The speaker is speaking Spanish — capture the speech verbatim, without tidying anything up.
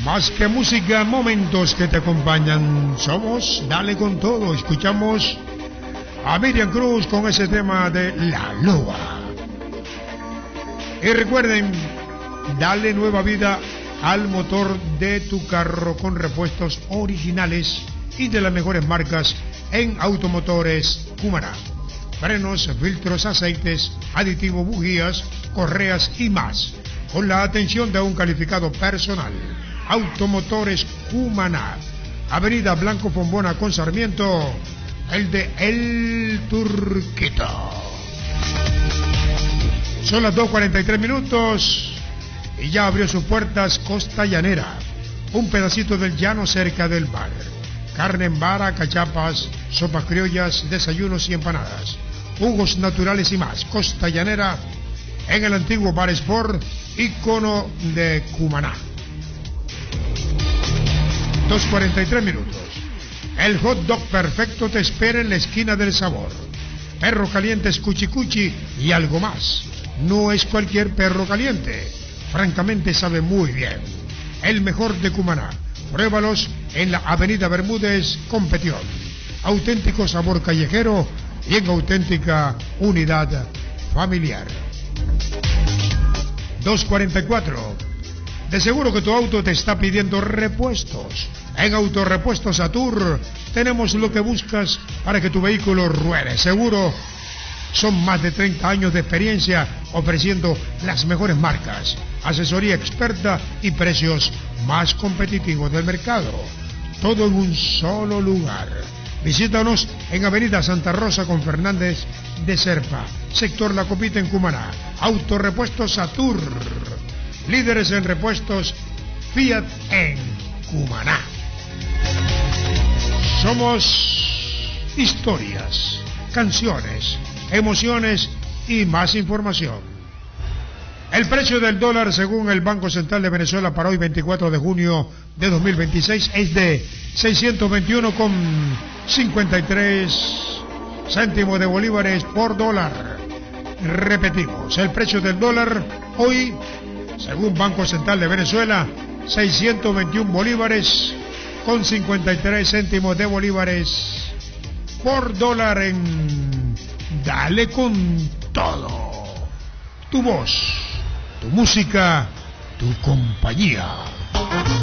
Más que música, momentos que te acompañan. Somos Dale con Todo. Escuchamos a Miriam Cruz con ese tema de La Loba. Y recuerden, dale nueva vida al motor de tu carro con repuestos originales y de las mejores marcas en Automotores Cumaná. Frenos, filtros, aceites, aditivos, bujías, correas y más, con la atención de un calificado personal. Automotores Cumaná, Avenida Blanco Fombona con Sarmiento, el de El Turquito. Son las dos cuarenta y tres minutos y ya abrió sus puertas Costa Llanera, un pedacito del llano cerca del mar. Carne en vara, cachapas, sopas criollas, desayunos y empanadas, jugos naturales y más. Costa Llanera, en el antiguo Bar Sport, ícono de Cumaná. dos cuarenta y tres minutos. El hot dog perfecto te espera en la esquina del sabor. Perro caliente es cuchi cuchi y algo más. No es cualquier perro caliente. Francamente sabe muy bien. El mejor de Cumaná. Pruébalos en la Avenida Bermúdez, Competión. Auténtico sabor callejero y en auténtica unidad familiar. dos cuarenta y cuatro. De seguro que tu auto te está pidiendo repuestos. En Autorepuestos Satur tenemos lo que buscas para que tu vehículo ruede seguro. Son más de treinta años de experiencia ofreciendo las mejores marcas, asesoría experta y precios más competitivos del mercado. Todo en un solo lugar. Visítanos en Avenida Santa Rosa con Fernández de Serpa, sector La Copita en Cumaná. Autorepuestos Satur, líderes en repuestos Fiat en Cumaná. Somos historias, canciones, emociones y más información. El precio del dólar según el Banco Central de Venezuela para hoy veinticuatro de junio de dos mil veintiséis es de seiscientos veintiuno con cincuenta y tres céntimos de bolívares por dólar. Repetimos, el precio del dólar hoy según Banco Central de Venezuela, seiscientos veintiuno bolívares con cincuenta y tres céntimos de bolívares por dólar en Dale con Todo. Tu voz, tu música, tu compañía.